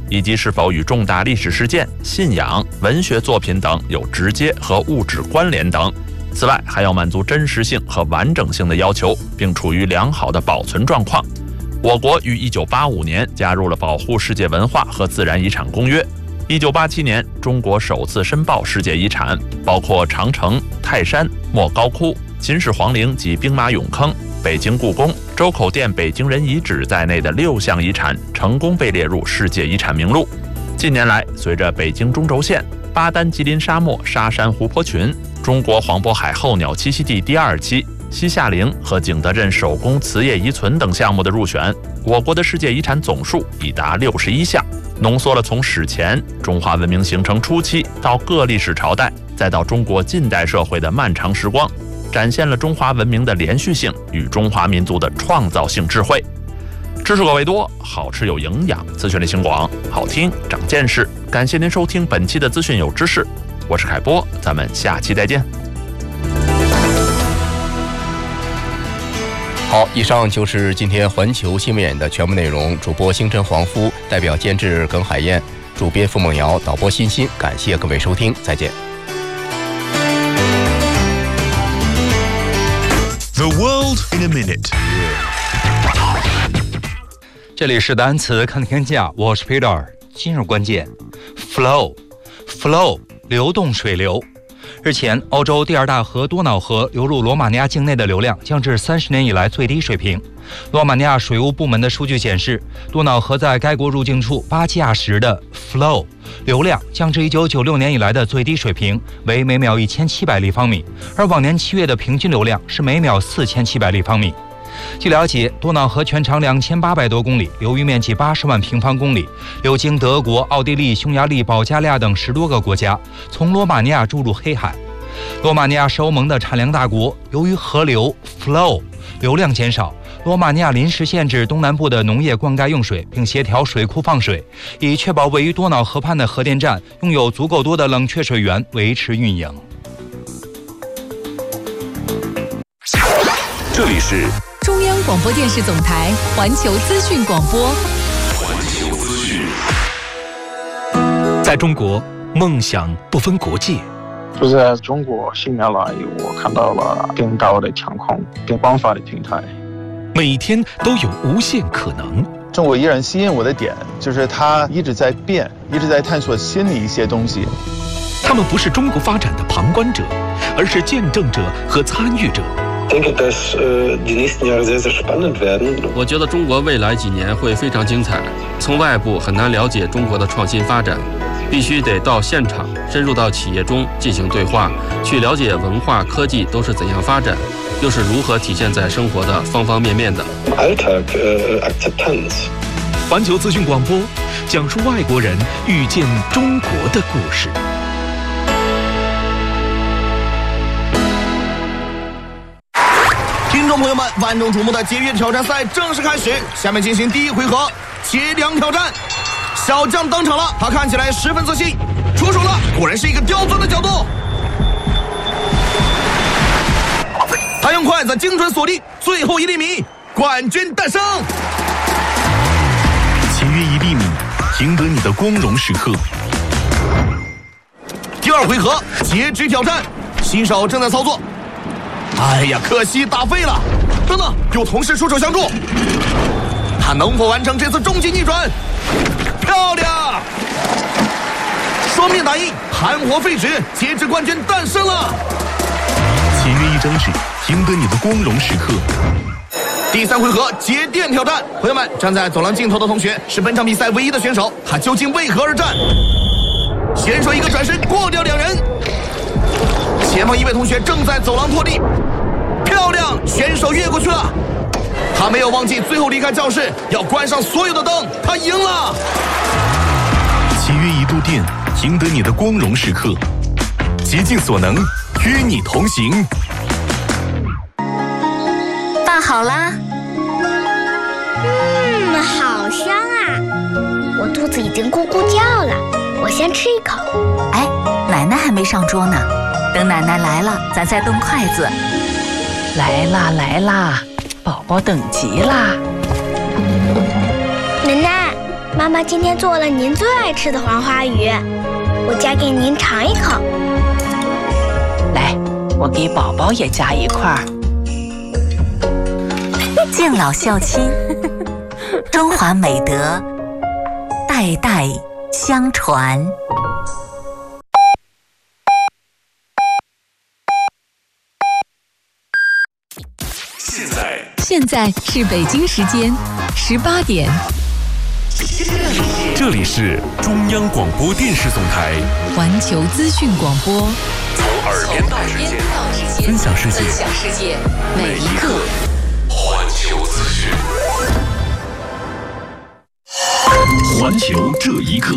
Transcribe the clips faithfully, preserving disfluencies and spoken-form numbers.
以及是否与重大历史事件、信仰、文学作品等有直接和物质关联等。此外，还要满足真实性和完整性的要求，并处于良好的保存状况。我国于一九八五年加入了保护世界文化和自然遗产公约。一九八七年，中国首次申报世界遗产，包括长城、泰山、莫高窟、秦始皇陵及兵马俑坑、北京故宫、周口店北京人遗址在内的六项遗产成功被列入世界遗产名录。近年来，随着北京中轴线、巴丹吉林沙漠沙山湖泊群、中国黄渤海候鸟栖息地第二期、西夏陵和景德镇手工瓷业遗存等项目的入选，我国的世界遗产总数已达六十一项，浓缩了从史前中华文明形成初期到各历史朝代，再到中国近代社会的漫长时光，展现了中华文明的连续性与中华民族的创造性智慧。知识口味多，好吃有营养，资讯类型广，好听长见识。感谢您收听本期的资讯有知识，我是凯波，咱们下期再见。 好，以上就是今天环球新闻眼的全部内容。主播星辰黄夫，代表监制耿海燕，主编付梦瑶，导播欣欣，感谢各位收听，再见。 The world in a minute。 这里是单词看天下，我是 Peter。今日关键 flow flow 流动水流。日前，欧洲第二大河多瑙河流入罗马尼亚境内的流量降至三十年以来最低水平。罗马尼亚水务部门的数据显示，多瑙河在该国入境处巴基亚时的 flow 流量降至一九九六年以来的最低水平，为每秒一千七百立方米，而往年七月的平均流量是每秒四千七百立方米。据了解，多瑙河全长两千八百多公里，流域面积八十万平方公里，流经德国、奥地利、匈牙利、保加利亚等十多个国家，从罗马尼亚注入黑海。罗马尼亚是欧盟的产粮大国，由于河流 flow 流量减少，罗马尼亚临时限制东南部的农业灌溉用水，并协调水库放水，以确保位于多瑙河畔的核电站拥有足够多的冷却水源维持运营。 这里是中央广播电视总台环球资讯广播。 环球资讯。 在中国，梦想不分国界。 就在中国，近年来我看到了更高的强控、更广泛的平台， 每天都有无限可能。 中国依然吸引我的点，就是它一直在变，一直在探索新的一些东西。 他们不是中国发展的旁观者，而是见证者和参与者。 我觉得中国未来几年会非常精彩。从外部很难了解中国的创新发展，必须得到现场，深入到企业中进行对话，去了解文化、科技都是怎样发展，又是如何体现在生活的方方面面的。 环球资讯广播，讲述外国人遇见中国的故事。 听众朋友们，万众瞩目的节约挑战赛正式开始，下面进行第一回合节粮挑战。小将登场了，他看起来十分自信，出手了，果然是一个刁钻的角度。他用筷子精准锁定最后一厘米，冠军诞生。 节约一厘米，赢得你的光荣时刻。 第二回合截肢挑战，新手正在操作。哎呀，可惜打废了。等等，有同事出手相助，他能否完成这次终极逆转？漂亮！双面打印，含活废纸，截肢冠军诞生了。 节约一张纸，赢得你的光荣时刻。 第三回合节电挑战，朋友们，站在走廊尽头的同学是本场比赛唯一的选手，他究竟为何而战？选手一个转身过掉两人，前方一位同学正在走廊拖地，漂亮，选手越过去了。他没有忘记最后离开教室要关上所有的灯，他赢了。 节约一度电，赢得你的光荣时刻。竭尽所能，与你同行。 饭好啦。 嗯，好香啊！我肚子已经咕咕叫了，我先吃一口。 哎，奶奶还没上桌呢，等奶奶来了，咱再动筷子。 来啦来啦，宝宝等急啦！ 奶奶， 妈妈今天做了您最爱吃的黄花鱼，我夹给您尝一口。 来，我给宝宝也夹一块儿。 敬老孝亲，中华美德代代相传。 现在现在是北京时间十八点。 这里是中央广播电视总台环球资讯广播， 从耳边到指尖，分享世界， 分享世界，每一刻。 环球资讯，环球这一刻。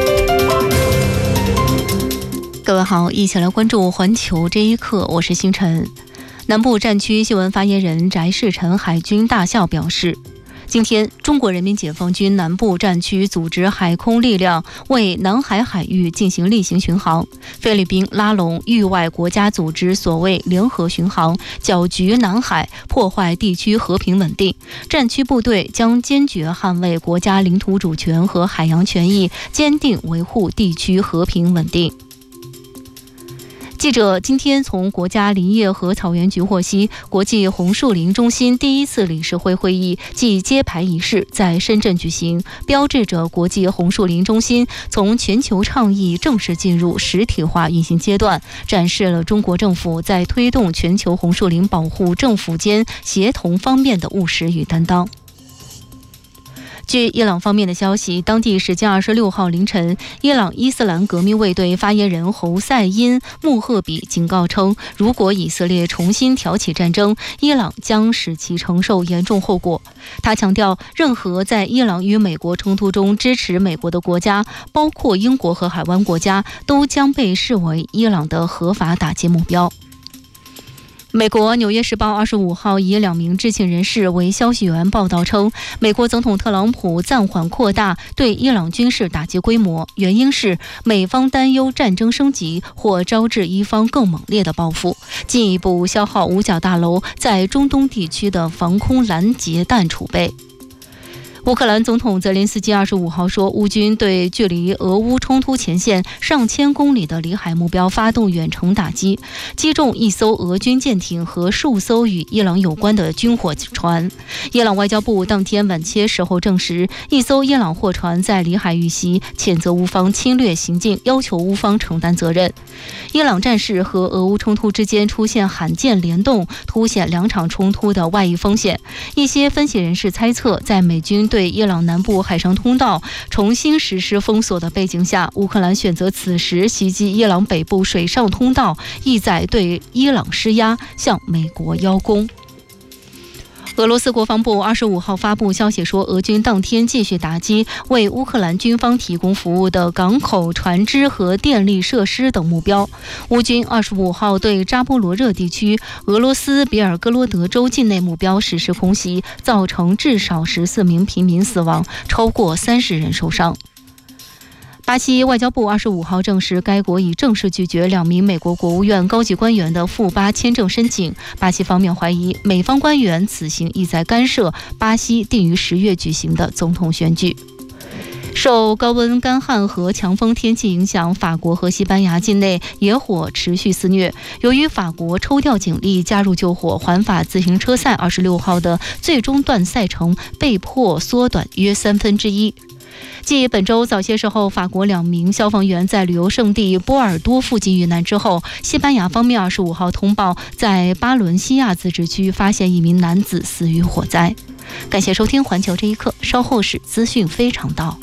各位好，一起来关注环球这一刻，我是星辰。南部战区新闻发言人翟世臣海军大校表示，今天中国人民解放军南部战区组织海空力量为南海海域进行例行巡航，菲律宾拉拢域外国家组织所谓联合巡航，搅局南海，破坏地区和平稳定。战区部队将坚决捍卫国家领土主权和海洋权益，坚定维护地区和平稳定。记者今天从国家林业和草原局获悉，国际红树林中心第一次理事会会议暨揭牌仪式在深圳举行，标志着国际红树林中心从全球倡议正式进入实体化运行阶段，展示了中国政府在推动全球红树林保护政府间协同方面的务实与担当。据伊朗方面的消息，当地时间二十六号凌晨，伊朗伊斯兰革命卫队发言人侯赛因·穆赫比警告称，如果以色列重新挑起战争，伊朗将使其承受严重后果。他强调，任何在伊朗与美国冲突中支持美国的国家，包括英国和海湾国家，都将被视为伊朗的合法打击目标。美国《纽约时报》二十五号以两名知情人士为消息源报道称，美国总统特朗普暂缓扩大对伊朗军事打击规模，原因是美方担忧战争升级或招致一方更猛烈的报复，进一步消耗五角大楼在中东地区的防空拦截弹储备。乌克兰总统泽连斯基二十五号说，乌军对距离俄乌冲突前线上千公里的里海目标发动远程打击，击中一艘俄军舰艇和数艘与伊朗有关的军火船。伊朗外交部当天晚些时候证实，一艘伊朗货船在里海遇袭，谴责乌方侵略行径，要求乌方承担责任。伊朗战事和俄乌冲突之间出现罕见联动，凸显两场冲突的外溢风险。一些分析人士猜测，在美军对伊朗南部海上通道重新实施封锁的背景下，乌克兰选择此时袭击伊朗北部水上通道，意在对伊朗施压，向美国邀功。俄罗斯国防部二十五号发布消息说，俄军当天继续打击为乌克兰军方提供服务的港口、船只和电力设施等目标。乌军二十五号对扎波罗热地区俄罗斯别尔哥罗德州境内目标实施空袭，造成至少十四名平民死亡，超过三十人受伤。巴西外交部二十五号证实，该国已正式拒绝两名美国国务院高级官员的赴巴签证申请。巴西方面怀疑美方官员此行意在干涉巴西定于十月举行的总统选举。受高温、干旱和强风天气影响，法国和西班牙境内野火持续肆虐。由于法国抽调警力加入救火，环法自行车赛二十六号的最终段赛程被迫缩短约三分之一。继本周早些时候法国两名消防员在旅游胜地波尔多附近遇难之后，西班牙方面二十五号通报，在巴伦西亚自治区发现一名男子死于火灾。感谢收听环球这一刻，稍后是资讯非常道。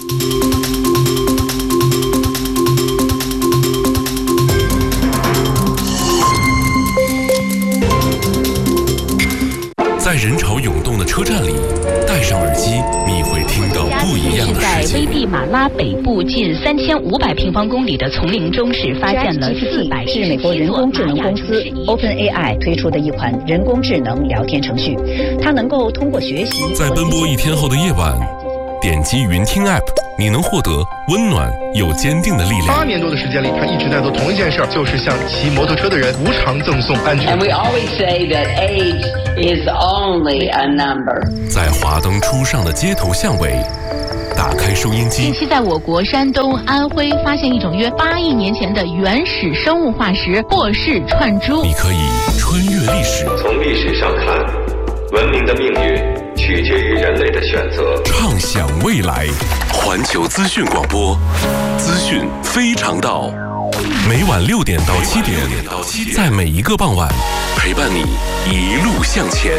在人潮涌动的车站里，戴上耳机，你会听到不一样的世界。 在危地马拉北部近三千五百平方公里的丛林中，是发现了四百是美国人工智能公司 OpenAI 推出的一款人工智能聊天程序，它能够通过学习。 在奔波一天后的夜晚，点击云听 App， 你能获得温暖又坚定的力量。 八年多的时间里，他一直在做同一件事，就是向骑摩托车的人无偿赠送安全。 And we always say that age is only a number。 在华灯初上的街头巷尾， 打开收音机。 近期在我国山东、安徽发现一种约八亿年前的原始生物化石霍氏串珠。 你可以穿越历史， 从历史上看，文明的命运取决于人类的选择。 畅想未来，环球资讯广播，资讯非常道。每晚六点到七点，在每一个傍晚，陪伴你一路向前。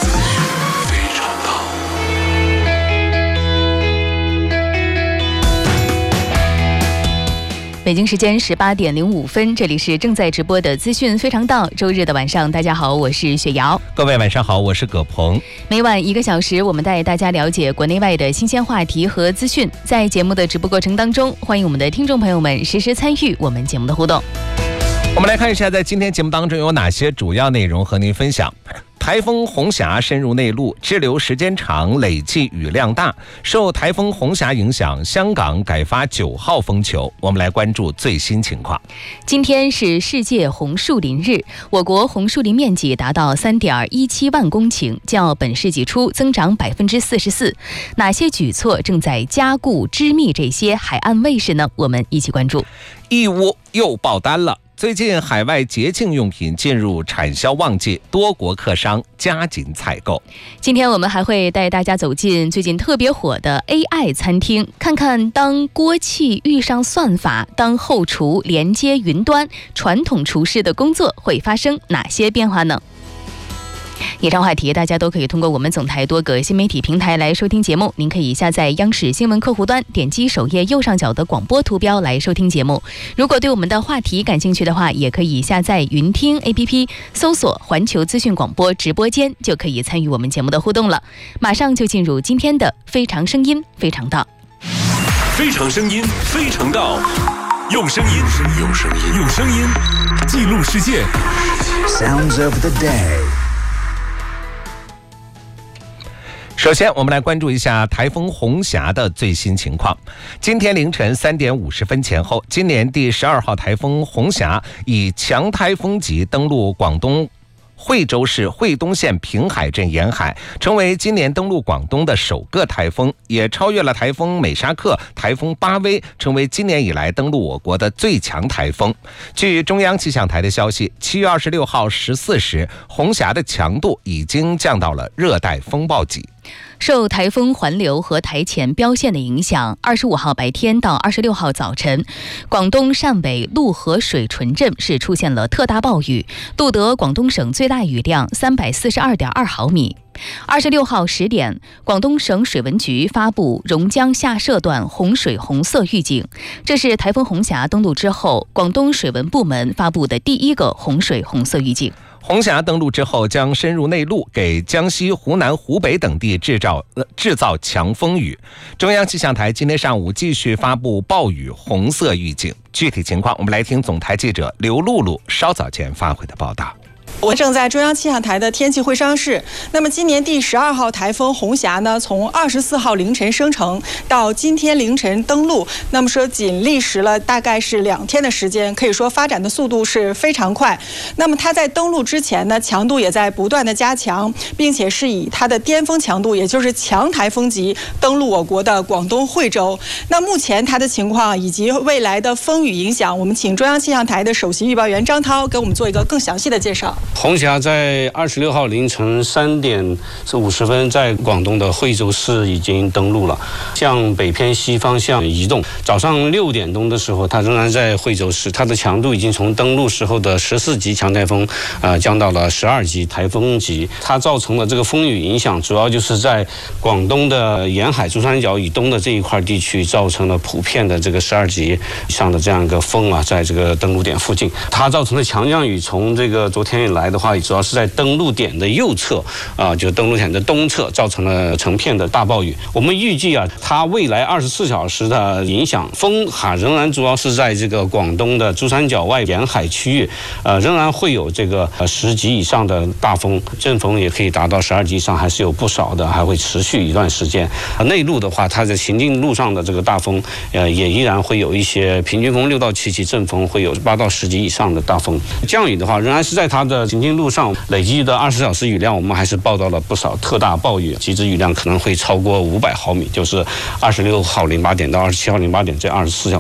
北京时间十八点零五分，这里是正在直播的资讯非常道。周日的晚上，大家好，我是雪瑶。 各位晚上好，我是葛鹏。 每晚一个小时，我们带大家了解国内外的新鲜话题和资讯。在节目的直播过程当中，欢迎我们的听众朋友们实时参与我们节目的互动。 我们来看一下，在今天节目当中有哪些主要内容和您分享。台风红霞深入内陆，滞留时间长，累计雨量大。受台风红霞影响，香港改发九号风球。我们来关注最新情况。 今天是世界红树林日，我国红树林面积达到三点一七万公顷，较本世纪初增长百分之四十四。哪些举措正在加固织密这些海岸卫士呢？我们一起关注。 义乌又爆单了。最近海外节庆用品进入产销旺季，多国客商加紧采购。 今天我们还会带大家走进最近特别火的 A I 餐厅，看看当锅气遇上算法，当后厨连接云端，传统厨师的工作会发生哪些变化呢？以上话题大家都可以通过我们总台多个新媒体平台来收听节目。您可以下载央视新闻客户端，点击首页右上角的广播图标来收听节目。如果对我们的话题感兴趣的话，也可以下载云听 A P P， 搜索环球资讯广播直播间，就可以参与我们节目的互动了。马上就进入今天的非常声音非常道。 非常声音非常道，用声音用声音用声音记录世界。 Sounds of the day。 首先，我们来关注一下台风红霞的最新情况。今天凌晨三点五十分前后，今年第十二号台风红霞以强台风级登陆广东惠州市惠东县平海镇沿海，成为今年登陆广东的首个台风，也超越了台风美沙克、台风巴威，成为今年以来登陆我国的最强台风。据中央气象台的消息，七月二十六号十四时，红霞的强度已经降到了热带风暴级。 受台风环流和台前标线的影响，二十五号白天到二十六号早晨，广东汕尾陆河水纯镇是出现了特大暴雨，录得广东省最大雨量三百四十二点二毫米。二十六号十点，广东省水文局发布榕江下涉段洪水红色预警，这是台风红霞登陆之后，广东水文部门发布的第一个洪水红色预警。 红霞登陆之后将深入内陆，给江西、湖南、湖北等地制造、呃、制造强风雨。中央气象台今天上午继续发布暴雨红色预警。具体情况，我们来听总台记者刘露露稍早前发回的报道。 我正在中央气象台的天气会商室。那么今年第十二号台风红霞呢，从二十四号凌晨生成到今天凌晨登陆，那么说仅历时了大概是两天的时间，可以说发展的速度是非常快。那么它在登陆之前呢，强度也在不断的加强，并且是以它的巅峰强度，也就是强台风级登陆我国的广东惠州。那目前它的情况以及未来的风雨影响，我们请中央气象台的首席预报员张涛给我们做一个更详细的介绍。 红霞在二十六号凌晨三点五十分，在广东的惠州市已经登陆了，向北偏西方向移动。早上六点钟的时候，它仍然在惠州市，它的强度已经从登陆时候的十四级强台风，呃，降到了十二级台风级。它造成的这个风雨影响，主要就是在广东的沿海珠三角以东的这一块地区，造成了普遍的这个十二级以上的这样一个风啊，在这个登陆点附近，它造成的强降雨，从这个昨天以来的话，主要是在登陆点的右侧啊、呃，就登陆点的东侧，造成了成片的大暴雨。我们预计啊，它未来二十四小时的影响风哈仍然主要是在这个广东的珠三角外沿海区域，呃，仍然会有这个呃十级以上的大风，阵风也可以达到十二级以上，还是有不少的，还会持续一段时间。呃、内陆的话，它在行进路上的这个大风，呃，也依然会有一些平均风六到七级，阵风会有八到十级以上的大风。降雨的话，仍然是在它的的行进路上累计的二十四小时雨量，我们还是报道了不少特大暴雨，极值雨量可能会超过五百毫米，就是二十六号零八点到二十七号零八点这二十四小